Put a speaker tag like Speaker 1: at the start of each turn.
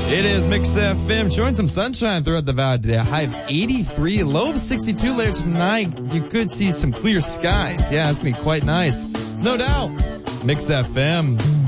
Speaker 1: It is Mix FM, showing some sunshine throughout the valley today. A high of 83, low of 62 later tonight. You could see some clear skies. Yeah, it's going to be quite nice. It's no doubt Mix FM.